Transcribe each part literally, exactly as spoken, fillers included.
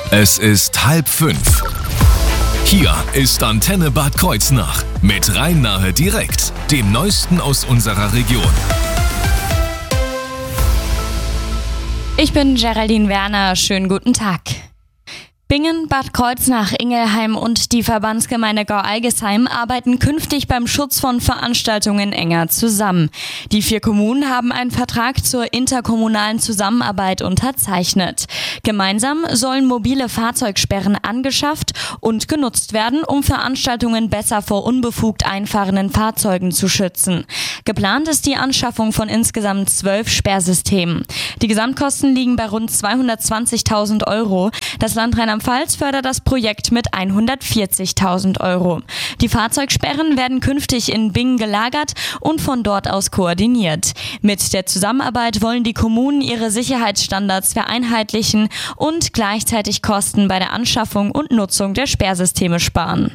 Es ist halb fünf. Hier ist Antenne Bad Kreuznach mit Rhein-Nahe direkt, dem Neuesten aus unserer Region. Ich bin Geraldine Werner, schönen guten Tag. Bingen, Bad Kreuznach, Ingelheim und die Verbandsgemeinde Gau-Algesheim arbeiten künftig beim Schutz von Veranstaltungen enger zusammen. Die vier Kommunen haben einen Vertrag zur interkommunalen Zusammenarbeit unterzeichnet. Gemeinsam sollen mobile Fahrzeugsperren angeschafft und genutzt werden, um Veranstaltungen besser vor unbefugt einfahrenden Fahrzeugen zu schützen. Geplant ist die Anschaffung von insgesamt zwölf Sperrsystemen. Die Gesamtkosten liegen bei rund zweihundertzwanzigtausend Euro. Das Land Rheinland-Pfalz fördert das Projekt mit hundertvierzigtausend Euro. Die Fahrzeugsperren werden künftig in Bingen gelagert und von dort aus koordiniert. Mit der Zusammenarbeit wollen die Kommunen ihre Sicherheitsstandards vereinheitlichen und gleichzeitig Kosten bei der Anschaffung und Nutzung der Sperrsysteme sparen.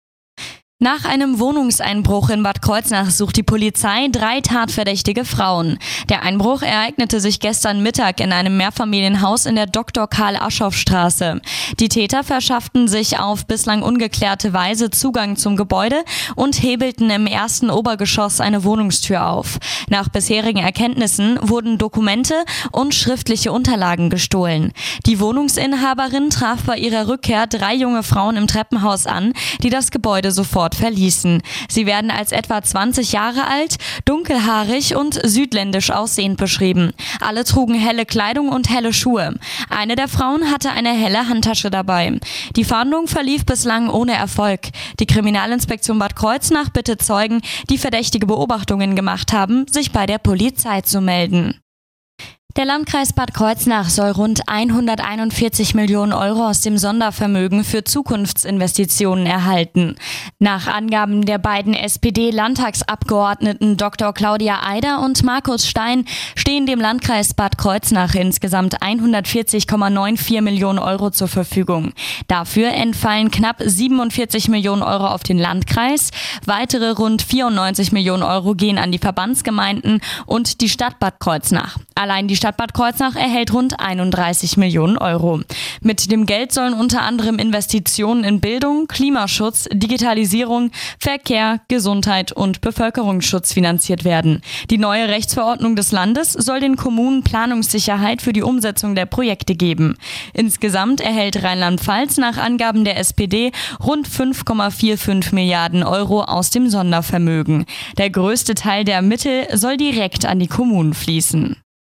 Nach einem Wohnungseinbruch in Bad Kreuznach sucht die Polizei drei tatverdächtige Frauen. Der Einbruch ereignete sich gestern Mittag in einem Mehrfamilienhaus in der Doktor Karl-Aschoff-Straße. Die Täter verschafften sich auf bislang ungeklärte Weise Zugang zum Gebäude und hebelten im ersten Obergeschoss eine Wohnungstür auf. Nach bisherigen Erkenntnissen wurden Dokumente und schriftliche Unterlagen gestohlen. Die Wohnungsinhaberin traf bei ihrer Rückkehr drei junge Frauen im Treppenhaus an, die das Gebäude sofort verließen. Sie werden als etwa zwanzig Jahre alt, dunkelhaarig und südländisch aussehend beschrieben. Alle trugen helle Kleidung und helle Schuhe. Eine der Frauen hatte eine helle Handtasche dabei. Die Fahndung verlief bislang ohne Erfolg. Die Kriminalinspektion Bad Kreuznach bittet Zeugen, die verdächtige Beobachtungen gemacht haben, sich bei der Polizei zu melden. Der Landkreis Bad Kreuznach soll rund hunderteinundvierzig Millionen Euro aus dem Sondervermögen für Zukunftsinvestitionen erhalten. Nach Angaben der beiden S P D-Landtagsabgeordneten Doktor Claudia Eider und Markus Stein stehen dem Landkreis Bad Kreuznach insgesamt hundertvierzig Komma vierundneunzig Millionen Euro zur Verfügung. Dafür entfallen knapp siebenundvierzig Millionen Euro auf den Landkreis. Weitere rund vierundneunzig Millionen Euro gehen an die Verbandsgemeinden und die Stadt Bad Kreuznach. Allein die Stadt Bad Kreuznach erhält rund einunddreißig Millionen Euro. Mit dem Geld sollen unter anderem Investitionen in Bildung, Klimaschutz, Digitalisierung, Verkehr, Gesundheit und Bevölkerungsschutz finanziert werden. Die neue Rechtsverordnung des Landes soll den Kommunen Planungssicherheit für die Umsetzung der Projekte geben. Insgesamt erhält Rheinland-Pfalz nach Angaben der S P D rund fünf Komma fünfundvierzig Milliarden Euro aus dem Sondervermögen. Der größte Teil der Mittel soll direkt an die Kommunen fließen.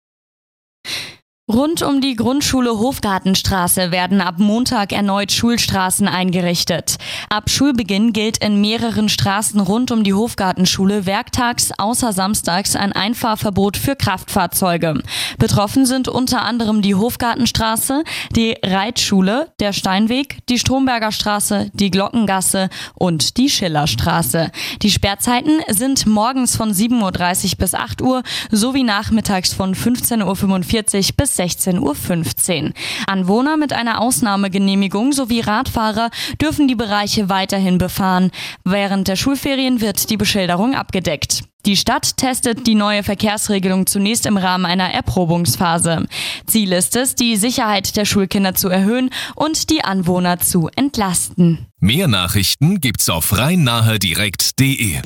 Rund um die Grundschule Hofgartenstraße werden ab Montag erneut Schulstraßen eingerichtet. Ab Schulbeginn gilt in mehreren Straßen rund um die Hofgartenschule werktags außer samstags ein Einfahrverbot für Kraftfahrzeuge. Betroffen sind unter anderem die Hofgartenstraße, die Reitschule, der Steinweg, die Stromberger Straße, die Glockengasse und die Schillerstraße. Die Sperrzeiten sind morgens von sieben Uhr dreißig bis acht Uhr sowie nachmittags von fünfzehn Uhr fünfundvierzig bis sechzehn Uhr fünfzehn. Anwohner mit einer Ausnahmegenehmigung sowie Radfahrer dürfen die Bereiche weiterhin befahren. Während der Schulferien wird die Beschilderung abgedeckt. Die Stadt testet die neue Verkehrsregelung zunächst im Rahmen einer Erprobungsphase. Ziel ist es, die Sicherheit der Schulkinder zu erhöhen und die Anwohner zu entlasten. Mehr Nachrichten gibt's auf rhein-nahe direkt punkt de.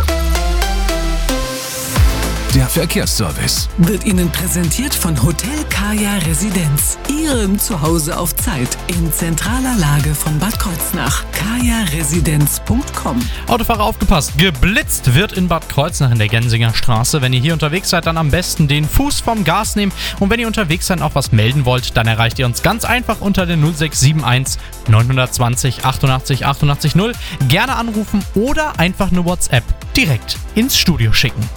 Der Verkehrsservice wird Ihnen präsentiert von Hotel Kaya Residenz, Ihrem Zuhause auf Zeit in zentraler Lage von Bad Kreuznach. kaya residenz punkt com. Autofahrer aufgepasst, geblitzt wird in Bad Kreuznach in der Gensinger Straße. Wenn ihr hier unterwegs seid, dann am besten den Fuß vom Gas nehmen. Und wenn ihr unterwegs seid und auch was melden wollt, dann erreicht ihr uns ganz einfach unter den null sechs sieben eins neun zwei null achtundachtzig achtundachtzig null. Gerne anrufen oder einfach eine WhatsApp direkt ins Studio schicken.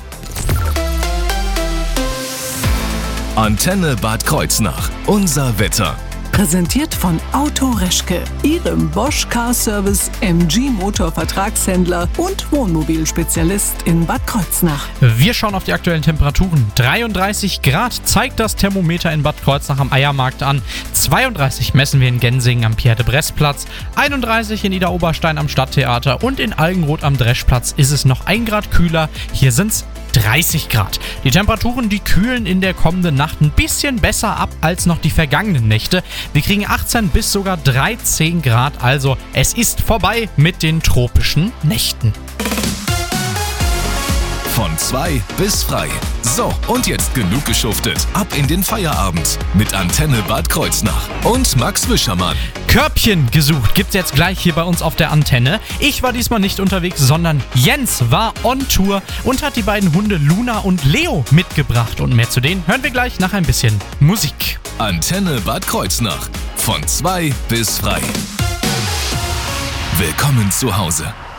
Antenne Bad Kreuznach. Unser Wetter. Präsentiert von Auto Reschke, Ihrem Bosch Car Service, M G Motor Vertragshändler und Wohnmobilspezialist in Bad Kreuznach. Wir schauen auf die aktuellen Temperaturen. dreiunddreißig Grad zeigt das Thermometer in Bad Kreuznach am Eiermarkt an. zweiunddreißig messen wir in Gensingen am Pierre-de-Bresse-Platz. einunddreißig in Idar-Oberstein am Stadttheater und in Algenroth am Dreschplatz ist es noch ein Grad kühler. Hier sind's dreißig Grad. Die Temperaturen, die kühlen in der kommenden Nacht ein bisschen besser ab als noch die vergangenen Nächte. Wir kriegen achtzehn bis sogar dreizehn Grad, also es ist vorbei mit den tropischen Nächten. Von zwei bis frei. So, und jetzt genug geschuftet. Ab in den Feierabend mit Antenne Bad Kreuznach und Max Wischermann. Körbchen gesucht gibt's jetzt gleich hier bei uns auf der Antenne. Ich war diesmal nicht unterwegs, sondern Jens war on Tour und hat die beiden Hunde Luna und Leo mitgebracht. Und mehr zu denen hören wir gleich nach ein bisschen Musik. Antenne Bad Kreuznach. Von zwei bis frei. Willkommen zu Hause.